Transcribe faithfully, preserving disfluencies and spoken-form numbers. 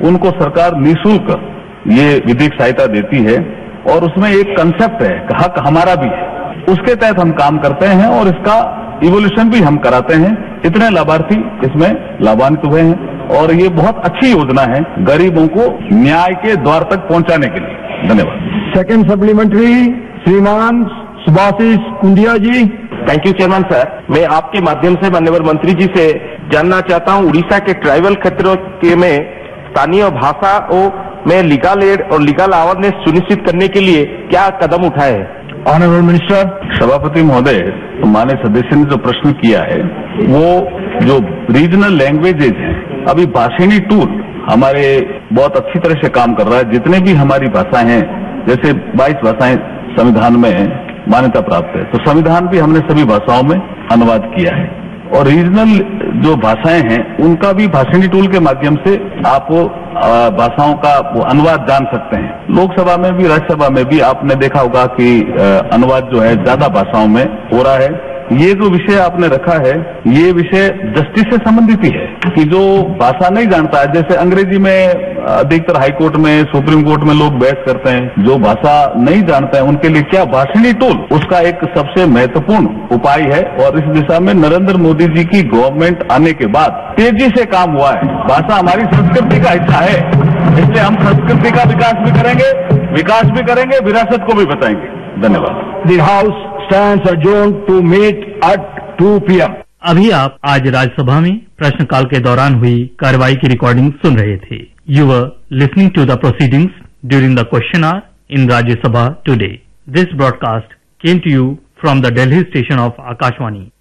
उनको सरकार निःशुल्क ये विधिक सहायता देती है और उसमें एक कंसेप्ट है, हक हमारा भी है, उसके तहत हम काम करते हैं और इसका इवोल्यूशन भी हम कराते हैं। इतने लाभार्थी इसमें लाभान्वित हुए हैं और ये बहुत अच्छी योजना है गरीबों को न्याय के द्वार तक पहुंचाने के लिए। धन्यवाद। सेकंड सप्लीमेंट्री श्रीमान सुभाषिष कुंडिया जी। Thank you chairman sir. मैं आपके माध्यम से माननीय मंत्री जी से जानना चाहता हूं, उड़ीसा के ट्राइबल क्षेत्रों के में स्थानीय भाषाओं में लीगल एड और लीगल अवेयरनेस सुनिश्चित करने के लिए क्या कदम उठाए हैं? Honourable minister. सभापति महोदय, माननीय सदस्य ने जो प्रश्न किया है वो जो रीजनल लैंग्वेजेज हैं, अभी भाषिणी टूल हमारे बहुत अच्छी तरह से काम कर रहा है। जितने भी हमारी भाषाएं हैं, जैसे बाईस भाषाएं संविधान में मान्यता प्राप्त है, तो संविधान भी हमने सभी भाषाओं में अनुवाद किया है और रीजनल जो भाषाएं हैं उनका भी भाषिणी टूल के माध्यम से आप भाषाओं का वो अनुवाद जान सकते हैं। लोकसभा में भी राज्यसभा में भी आपने देखा होगा कि अनुवाद जो है ज्यादा भाषाओं में हो रहा है। ये जो विषय आपने रखा है ये विषय जस्टिस से संबंधित ही है कि जो भाषा नहीं जानता है, जैसे अंग्रेजी में अधिकतर हाई कोर्ट में, सुप्रीम कोर्ट में लोग बहस करते हैं, जो भाषा नहीं जानते हैं उनके लिए क्या भाषिणी टूल उसका एक सबसे महत्वपूर्ण उपाय है और इस दिशा में नरेंद्र मोदी जी की गवर्नमेंट आने के बाद तेजी से काम हुआ है। भाषा हमारी संस्कृति का हिस्सा है, इसलिए हम संस्कृति का विकास भी करेंगे, विकास भी करेंगे, विरासत को भी बताएंगे। धन्यवाद। The house stands अडजर्न्ड to meet at to P M. अभी आप आज राज्यसभा में प्रश्नकाल के दौरान हुई कार्रवाई की रिकॉर्डिंग सुन रहे थे। You were listening to the proceedings during the question our in Rajya Sabha today. This broadcast came to you from the Delhi station of Akashvani.